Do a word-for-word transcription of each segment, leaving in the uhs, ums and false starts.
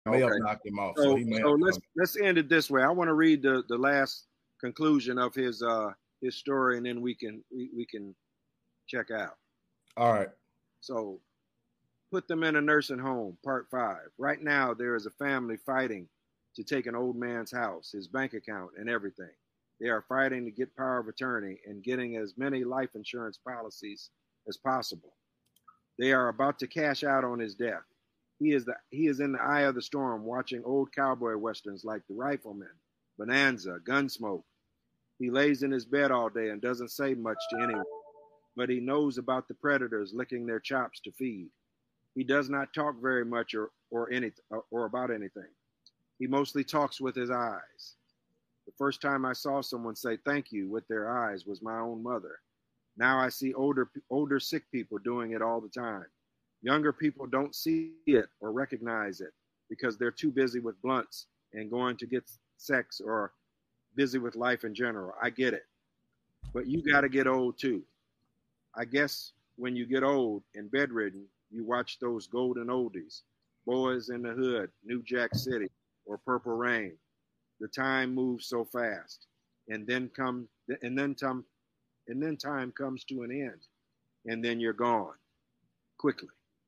may have Okay. knocked him off. So, So, he may so have let's come. let's end it this way. I want to read the, the last conclusion of his uh his story, and then we can we, we can check out. All right. So, put them in a nursing home, part five. Right now, there is a family fighting to take an old man's house, his bank account, and everything. They are fighting to get power of attorney and getting as many life insurance policies as possible. They are about to cash out on his death. He is the he is in the eye of the storm, watching old cowboy westerns like The Rifleman, Bonanza, Gunsmoke. He lays in his bed all day and doesn't say much to anyone, but he knows about the predators licking their chops to feed. He does not talk very much or or any or about anything. He mostly talks with his eyes. The first time I saw someone say thank you with their eyes was my own mother. Now I see older older sick people doing it all the time. Younger people don't see it or recognize it because they're too busy with blunts and going to get sex or busy with life in general. I get it. But you got to get old too. I guess when you get old and bedridden, you watch those golden oldies, Boys in the Hood, New Jack City, or Purple Rain. The time moves so fast, and then come and then come and then time comes to an end, and then you're gone quickly.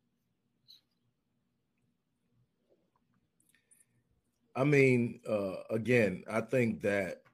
I mean, uh, again, I think that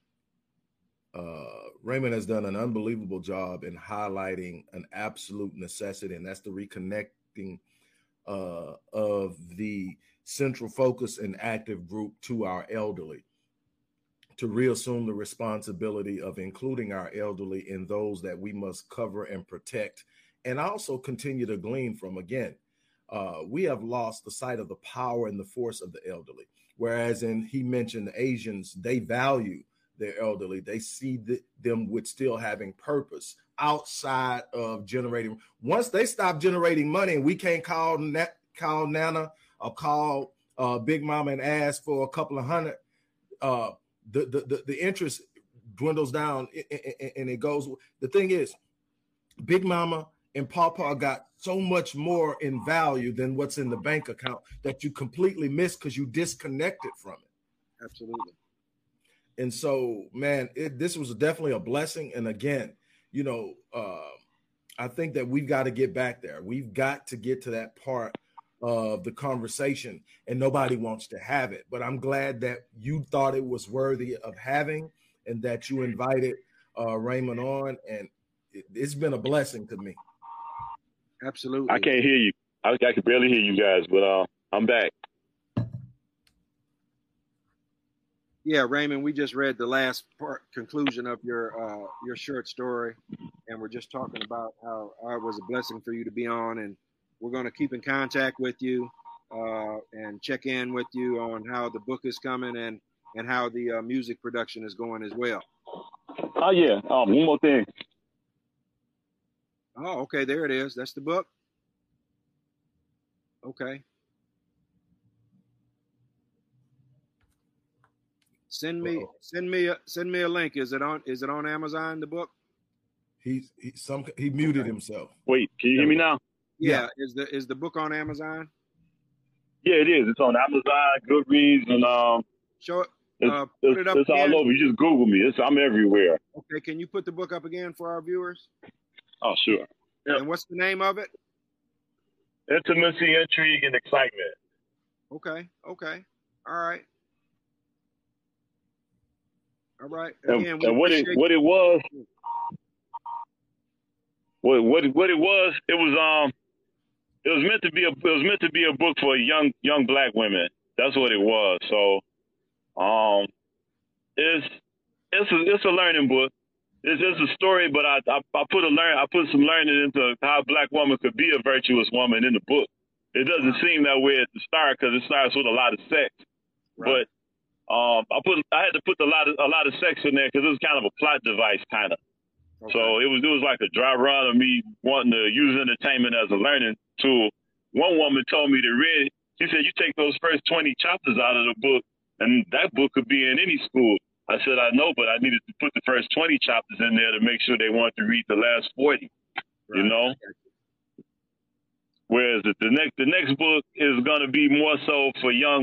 uh, Raymond has done an unbelievable job in highlighting an absolute necessity, and that's the reconnecting uh, of the central focus and active group to our elderly, to reassume the responsibility of including our elderly in those that we must cover and protect, and also continue to glean from. Again, uh, we have lost the sight of the power and the force of the elderly. Whereas in he mentioned the Asians, they value their elderly. They see the, them with still having purpose outside of generating. Once they stop generating money and we can't call na- call Nana or call uh, Big Mama and ask for a couple of hundred, uh, the, the, the, the interest dwindles down and it goes. The thing is, Big Mama and Pawpaw got so much more in value than what's in the bank account that you completely miss because you disconnected from it. Absolutely. And so, man, it, this was definitely a blessing. And again, you know, uh, I think that we've got to get back there. We've got to get to that part of the conversation, and nobody wants to have it. But I'm glad that you thought it was worthy of having and that you invited uh, Raymond on. And it, it's been a blessing to me. Absolutely. I can't hear you. I, I can barely hear you guys, but uh, I'm back. Yeah, Raymond, we just read the last part conclusion of your uh, your short story, and we're just talking about how it was a blessing for you to be on, and we're going to keep in contact with you uh, and check in with you on how the book is coming and and how the uh, music production is going as well. Oh yeah. Um, one more thing. Oh, okay, there it is. That's the book. Okay. Send me, Uh-oh. send me, a, send me a link. Is it on? Is it on Amazon? The book. He's he, some he muted okay. himself. Wait, can you hear me now? Yeah. yeah. Is the is the book on Amazon? Yeah, it is. It's on Amazon, Goodreads, and um. Show it. It's, uh, put it's, it up it's all over. You just Google me. It's I'm everywhere. Okay. Can you put the book up again for our viewers? Oh, sure. Yep. And what's the name of it? Intimacy, Intrigue, and Excitement. Okay. Okay. All right. All right. Again, and, and what it what it was, what what what it was, it was um, it was meant to be a it was meant to be a book for young young black women. That's what it was. So, um, it's it's a it's a learning book. It's just a story, but I, I I put a learn I put some learning into how a black woman could be a virtuous woman in the book. It doesn't seem that way at the start because it starts with a lot of sex, right. but um, I put I had to put a lot of a lot of sex in there because it was kind of a plot device, kind of. Okay. So it was it was like a dry run of me wanting to use entertainment as a learning tool. One woman told me to read it. She said, "You take those first twenty chapters out of the book, and that book could be in any school." I said, I know, but I needed to put the first twenty chapters in there to make sure they wanted to read the last forty, right. You know? Whereas the, the next the next book is going to be more so for young